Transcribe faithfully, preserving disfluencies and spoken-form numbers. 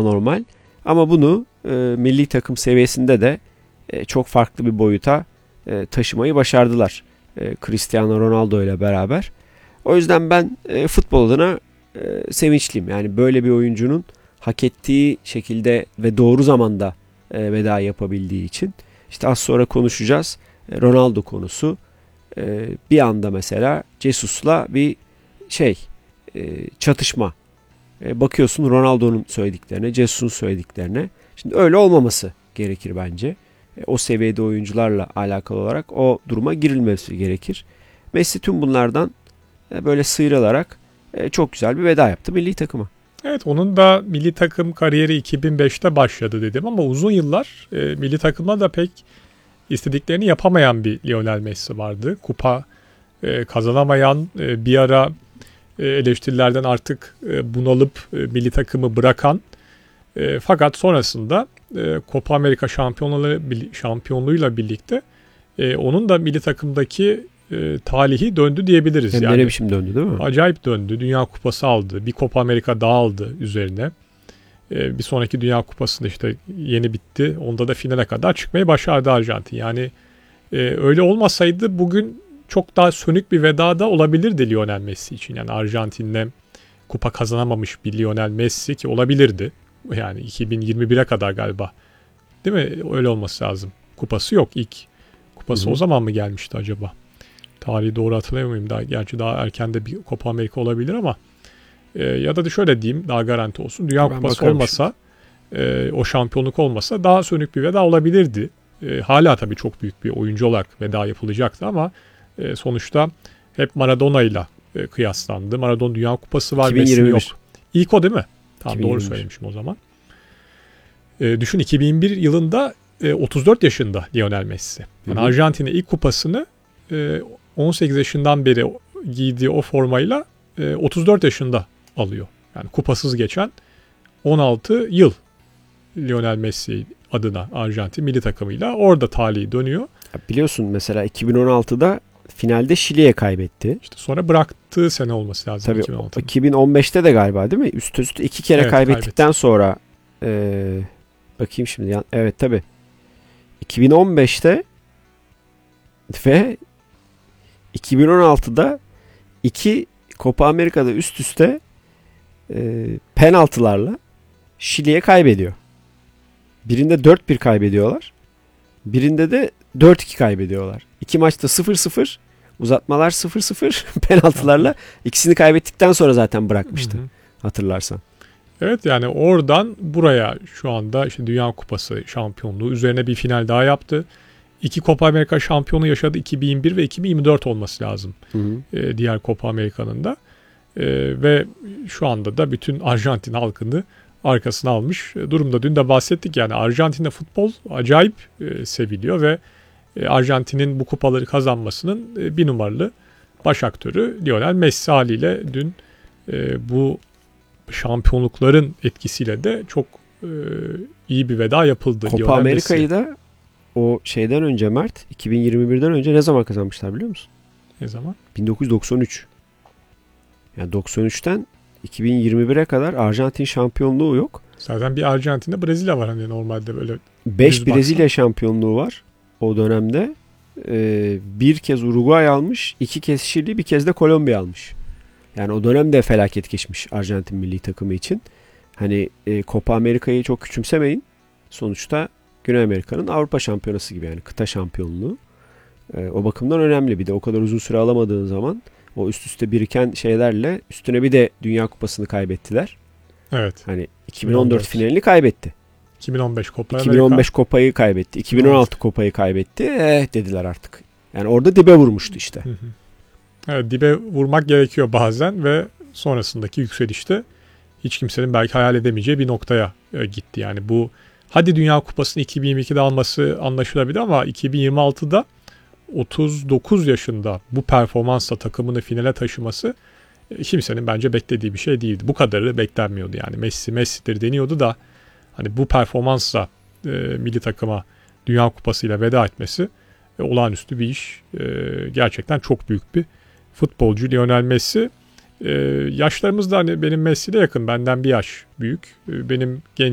anormal. Ama bunu e, milli takım seviyesinde de e, çok farklı bir boyuta e, taşımayı başardılar. E, Cristiano Ronaldo ile beraber. O yüzden ben e, futbol adına e, sevinçliyim. Yani böyle bir oyuncunun hak ettiği şekilde ve doğru zamanda e, veda yapabildiği için. İşte az sonra konuşacağız. E, Ronaldo konusu. E, bir anda mesela Jesus'la bir şey e, çatışma. E, bakıyorsun Ronaldo'nun söylediklerine, Jesus'un söylediklerine. Şimdi öyle olmaması gerekir bence. E, o seviyede oyuncularla alakalı olarak o duruma girilmesi gerekir. Messi tüm bunlardan e, böyle sıyrılarak e, çok güzel bir veda yaptı milli takıma. Evet, onun da milli takım kariyeri iki bin beşte başladı dedim ama uzun yıllar e, milli takımda da pek istediklerini yapamayan bir Lionel Messi vardı. Kupa e, kazanamayan, e, bir ara e, eleştirilerden artık e, bunalıp e, milli takımı bırakan e, fakat sonrasında e, Copa Amerika şampiyonluğu, şampiyonluğuyla birlikte e, onun da milli takımdaki e, talihi döndü diyebiliriz. Hem yani ne biçim döndü değil mi? Acayip döndü. Dünya Kupası aldı. Bir Copa Amerika daha aldı üzerine. E, bir sonraki Dünya Kupası'nda işte yeni bitti. Onda da finale kadar çıkmayı başardı Arjantin. Yani e, öyle olmasaydı bugün çok daha sönük bir veda da olabilirdi Lionel Messi için. Yani Arjantin'le kupa kazanamamış bir Lionel Messi ki olabilirdi. Yani iki bin yirmi bire kadar galiba. Değil mi? Öyle olması lazım. Kupası yok ilk. Kupası Hı-hı. o zaman mı gelmişti acaba? Tarihi doğru hatırlayamıyorum. Daha, gerçi daha erken de bir Copa Amerika olabilir ama e, ya da şöyle diyeyim daha garanti olsun. Dünya ben Kupası olmasa e, o şampiyonluk olmasa daha sönük bir veda olabilirdi. E, hala tabii çok büyük bir oyuncu olarak veda yapılacaktı ama e, sonuçta hep Maradona ile e, kıyaslandı. Maradona Dünya Kupası var, Messi yok. İlk o değil mi? Tamam, doğru söylemişim o zaman. E, düşün iki bin bir yılında e, otuz dört yaşında Lionel Messi. Yani Arjantin'e ilk kupasını e, on sekiz yaşından beri giydiği o formayla e, otuz dört yaşında alıyor. Yani kupasız geçen on altı yıl Lionel Messi adına Arjantin milli takımıyla orada talihi dönüyor. Ya biliyorsun mesela iki bin on altıda finalde Şili'ye kaybetti. İşte sonra bıraktığı sene olması lazım. Tabii iki bin on altıda. iki bin on beşte de galiba değil mi? Üst üste iki kere evet, kaybettikten kaybetti. sonra e, bakayım şimdi. Evet tabii. iki bin on beşte ve iki bin on altıda iki Copa Amerika'da üst üste e, penaltılarla Şili'ye kaybediyor. Birinde dört bir kaybediyorlar. Birinde de dört iki kaybediyorlar. İki maçta sıfır sıfır, uzatmalar sıfır sıfır, penaltılarla ikisini kaybettikten sonra zaten bırakmıştı. Hı hı. Hatırlarsan. Evet, yani oradan buraya şu anda işte Dünya Kupası şampiyonluğu üzerine bir final daha yaptı. İki Copa Amerika şampiyonu yaşadı, iki bin bir ve iki bin yirmi dört olması lazım. Hı hı. Ee, diğer Copa Amerika'nın da. Ee, ve şu anda da bütün Arjantin halkını arkasına almış durumda. Dün de bahsettik, yani Arjantin'de futbol acayip e, seviliyor ve e, Arjantin'in bu kupaları kazanmasının e, bir numaralı baş aktörü Lionel Messi haliyle dün e, bu şampiyonlukların etkisiyle de çok e, iyi bir veda yapıldı. Copa Lionel Amerika'yı Messi. da o şeyden önce Mert, iki bin yirmi birden önce ne zaman kazanmışlar biliyor musun? Ne zaman? bin dokuz yüz doksan üç. Yani doksan üçten iki bin yirmi bire kadar Arjantin şampiyonluğu yok. Zaten bir Arjantin'de Brezilya var hani normalde böyle. beş Brezilya şampiyonluğu var o dönemde. Ee, bir kez Uruguay almış, iki kez Şili, bir kez de Kolombiya almış. Yani o dönemde felaket geçmiş Arjantin milli takımı için. Hani e, Copa Amerika'yı çok küçümsemeyin. Sonuçta Güney Amerika'nın Avrupa şampiyonası gibi, yani kıta şampiyonluğu. E, o bakımdan önemli. Bir de o kadar uzun süre alamadığın zaman o üst üste biriken şeylerle üstüne bir de Dünya Kupası'nı kaybettiler. Evet. Hani iki bin on dört finalini kaybetti. iki bin on beş Copa iki bin on beş Kopa'yı kaybetti. iki bin on altı evet. Kopa'yı kaybetti. Eh dediler artık. Yani orada dibe vurmuştu işte. Hı hı. Evet, dibe vurmak gerekiyor bazen ve sonrasındaki yükselişte hiç kimsenin belki hayal edemeyeceği bir noktaya e, gitti. Yani bu hadi Dünya Kupası'nı iki bin yirmi ikide alması anlaşılabilir ama iki bin yirmi altıda otuz dokuz yaşında bu performansla takımını finale taşıması e, kimsenin bence beklediği bir şey değildi. Bu kadarı beklenmiyordu yani. Messi Messi'dir deniyordu da hani bu performansla e, milli takıma Dünya Kupası'yla veda etmesi e, olağanüstü bir iş. E, gerçekten çok büyük bir futbolcu Lionel Messi. Ee, yaşlarımız da hani benim Messi'yle yakın. Benden bir yaş büyük. Ee, benim genç